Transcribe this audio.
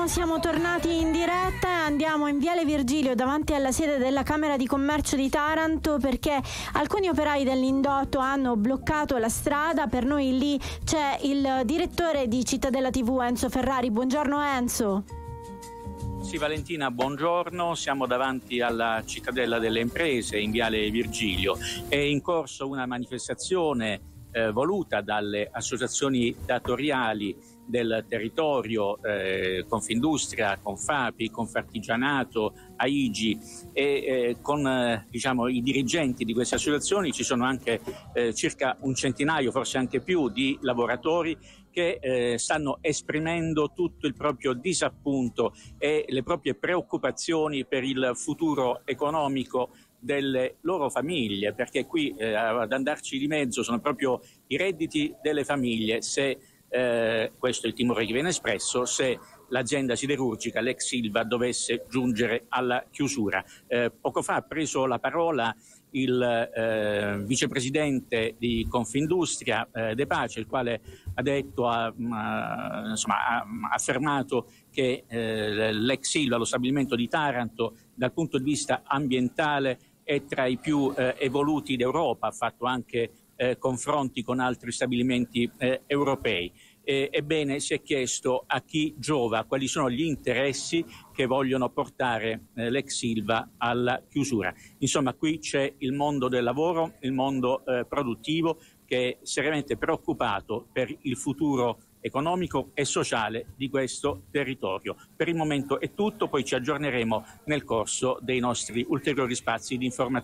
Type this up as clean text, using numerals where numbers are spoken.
Siamo tornati in diretta e andiamo in Viale Virgilio davanti alla sede della Camera di Commercio di Taranto, perché alcuni operai dell'indotto hanno bloccato la strada. Per noi lì c'è il direttore di Cittadella TV, Enzo Ferrari. Buongiorno Enzo. Sì, Valentina, buongiorno. Siamo davanti alla Cittadella delle Imprese in Viale Virgilio. È in corso una manifestazione voluta dalle associazioni datoriali del territorio, Confindustria, Confapi, Confartigianato, AIGI e con i dirigenti di queste associazioni. Ci sono anche circa un centinaio, forse anche più, di lavoratori che stanno esprimendo tutto il proprio disappunto e le proprie preoccupazioni per il futuro economico delle loro famiglie, perché qui ad andarci di mezzo sono proprio i redditi delle famiglie. Se questo è il timore che viene espresso, se l'azienda siderurgica, l'ex Ilva, dovesse giungere alla chiusura. Poco fa ha preso la parola il vicepresidente di Confindustria De Pace, il quale ha detto, ha affermato che l'ex Ilva, lo stabilimento di Taranto, dal punto di vista ambientale è tra i più evoluti d'Europa, ha fatto anche confronti con altri stabilimenti europei. Ebbene, si è chiesto a chi giova, quali sono gli interessi che vogliono portare l'ex Ilva alla chiusura. Insomma, qui c'è il mondo del lavoro, il mondo produttivo, che è seriamente preoccupato per il futuro economico e sociale di questo territorio. Per il momento è tutto, poi ci aggiorneremo nel corso dei nostri ulteriori spazi di informazione.